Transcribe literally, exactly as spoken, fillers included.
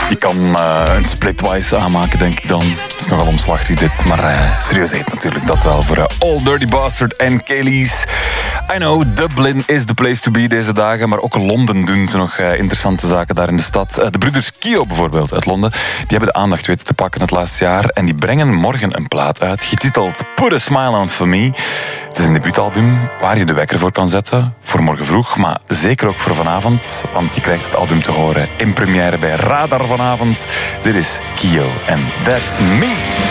Je kan uh, een splitwise aanmaken, denk ik dan. Het is nogal omslachtig dit, maar uh, serieus heet natuurlijk dat wel voor uh, Old Dirty Bastard en Kellys. I know, Dublin is the place to be deze dagen, maar ook Londen doen ze nog uh, interessante zaken daar in de stad. Uh, de broeders Kio bijvoorbeeld uit Londen, die hebben de aandacht weten te pakken het laatste jaar en die brengen morgen een plaat uit, getiteld Put a Smile on For Me. Het is een debuutalbum waar je de wekker voor kan zetten, voor morgen vroeg, maar zeker ook voor vanavond, want je krijgt het album te horen in première bij Radar vanavond. Dit is Kio en That's Me.